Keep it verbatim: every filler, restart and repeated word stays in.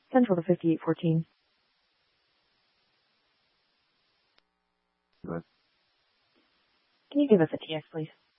Central to fifty-eight fourteen. Good. Can you give us a T X, please?